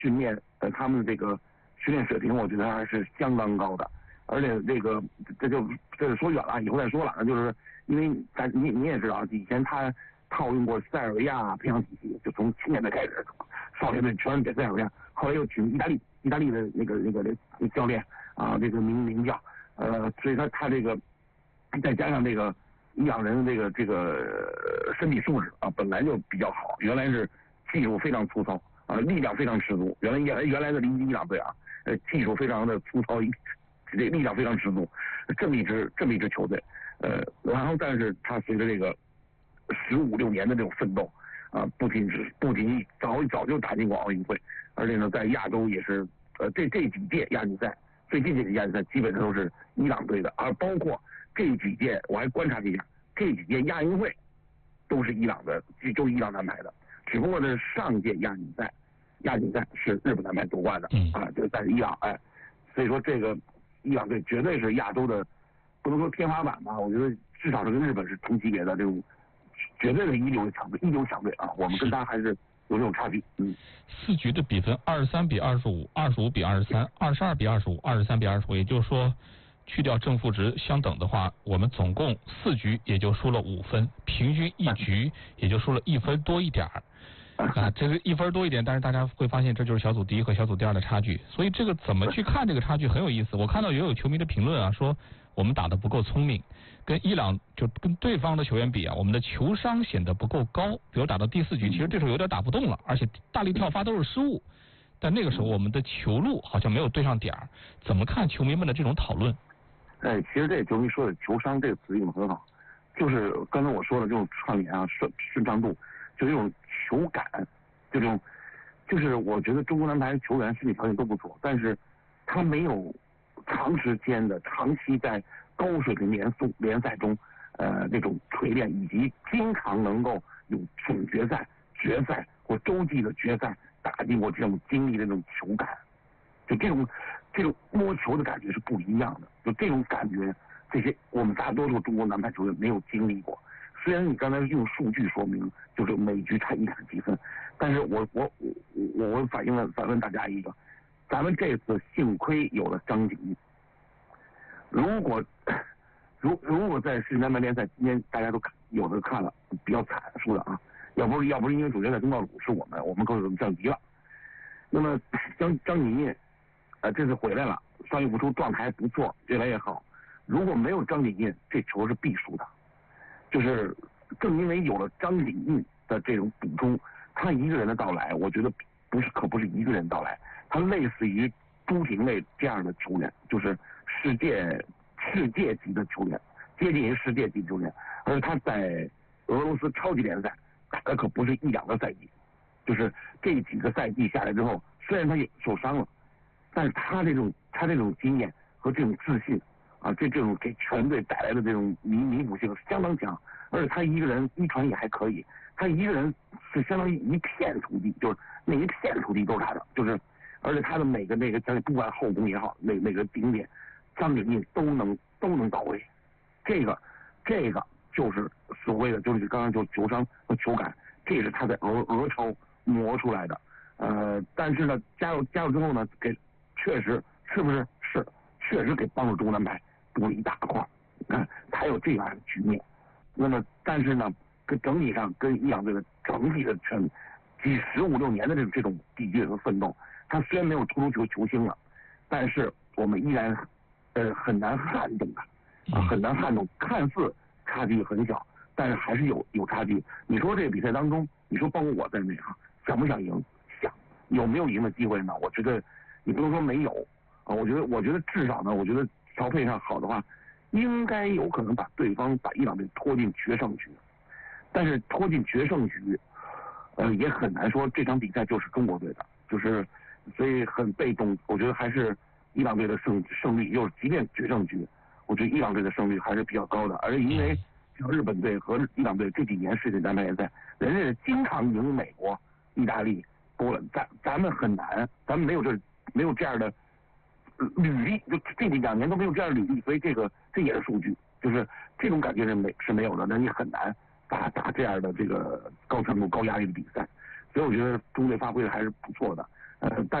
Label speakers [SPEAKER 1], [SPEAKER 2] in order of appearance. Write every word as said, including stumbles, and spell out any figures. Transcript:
[SPEAKER 1] 训练呃他们的这个训练水平，我觉得还是相当高的。而且这个这就这就说远了，以后再说了。就是因为咱你你也知道，以前他套用过塞尔维亚培养体系，就从七年代开始，少年队全是给塞尔维亚，后来又请意大利意大利的那个那个那教练啊，这个名名将，呃，所以他他这个再加上这个伊朗人的这个这个身体素质啊，本来就比较好，原来是技术非常粗糙啊，力量非常十足。原来原来原来的临沂伊朗队啊，呃，技术非常的粗糙，这力量非常十足，这么一支这么一支球队，呃，然后但是他随着这个十五六年的这种奋斗啊，不仅是不仅早早就打进过奥运会，而且呢，在亚洲也是呃这这几届亚锦赛，最近这个亚锦赛基本上都是伊朗队的，而包括这几届我还观察了一下，这几届亚运会都是伊朗的，都是伊朗男排的，只不过呢上届亚锦赛亚锦赛是日本男排夺冠的啊，就在伊朗哎，所以说这个伊朗队绝对是亚洲的，不能说天花板吧，我觉得至少是跟日本是同级别的这种绝对的一流强队，一流强队啊，我们跟他还是有这种差距。嗯，
[SPEAKER 2] 四局的比分二十三比二十五，二十五比二十三，二十二比二十五，二十三比二十五，也就是说，去掉正负值相等的话，我们总共四局也就输了五分，平均一局也就输了一分多一点儿。啊，这个一分多一点，但是大家会发现这就是小组第一和小组第二的差距，所以这个怎么去看这个差距很有意思。我看到也有球迷的评论啊，说我们打得不够聪明，跟伊朗就跟对方的球员比啊，我们的球商显得不够高。比如打到第四局，其实这时候有点打不动了，而且大力跳发都是失误，但那个时候我们的球路好像没有对上点儿。怎么看球迷们的这种讨论？
[SPEAKER 1] 哎，其实这球迷说的球商这个词用的很好，就是刚才我说的这种串联啊、顺顺畅度。就这种球感，这种就是我觉得中国男排球员身体条件都不错，但是他没有长时间的、长期在高水平联速联赛中，呃，这种锤炼，以及经常能够有总决赛、决赛或洲际的决赛打进过这种经历的这种球感，就这种这种摸球的感觉是不一样的。就这种感觉，这些我们大多数中国男排球员没有经历过。虽然你刚才用数据说明就是每局差一点积分，但是我我我我反映了反问大家一个，咱们这次幸亏有了张景毅，如果如如果在世界男排联赛今天大家都看有的看了比较惨输的啊，要不是要不是因为主决赛东道主是我们，我们可能降级了。那么张张景毅呃这次回来了，伤愈复出，状态还不错，越来越好。如果没有张景毅，这球是必输的。就是正因为有了张景毅的这种补充，他一个人的到来，我觉得不是可不是一个人到来，他类似于朱婷类这样的球员，就是世界世界级的球员，接近于世界级球员。而他在俄罗斯超级联赛打的可不是一两个赛季，就是这几个赛季下来之后，虽然他也受伤了，但是他这种他这种经验和这种自信。啊，这这种给全队带来的这种弥弥补性相当强，而且他一个人一传也还可以，他一个人是相当于一片土地，就是那一片土地都是他的，就是而且他的每个那个不管后攻也好，每每个顶点，张景毅都能都能到位，这个这个就是所谓的就是刚刚就球商和球感，这是他在俄俄超磨出来的，呃，但是呢加入加入之后呢，给确实是不是是确实给帮助中国男排。补了一大块，你看才有这样的局面。那么，但是呢，跟整体上跟伊朗队的整体的全几十五六年的这种这种抵御和奋斗，他虽然没有突出球球星了，但是我们依然呃很难撼动他啊，很难撼动。看似差距很小，但是还是有有差距。你说这个比赛当中，你说包括我在内哈，想不想赢？想。有没有赢的机会呢？我觉得你不能说没有啊，我觉得我觉得至少呢，我觉得。调配上好的话，应该有可能把对方把伊朗队拖进决胜局，但是拖进决胜局，呃，也很难说这场比赛就是中国队的，就是所以很被动。我觉得还是伊朗队的胜胜率，就是即便决胜局，我觉得伊朗队的胜率还是比较高的。而因为像日本队和伊朗队这几年世界男排联赛，人家经常赢美国、意大利、波兰，咱咱们很难，咱们没有这没有这样的。履历就这两年都没有这样的履历，所以这个这也是数据，就是这种感觉是没是没有的，那你很难打打这样的这个高强度高压力的比赛，所以我觉得中队发挥的还是不错的。 呃，大。